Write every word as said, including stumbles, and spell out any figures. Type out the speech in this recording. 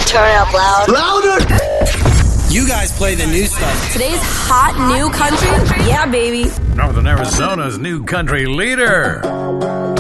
Turn it up loud. Louder! You guys play the new stuff. Today's hot new country? Yeah, baby. Northern Arizona's new country leader.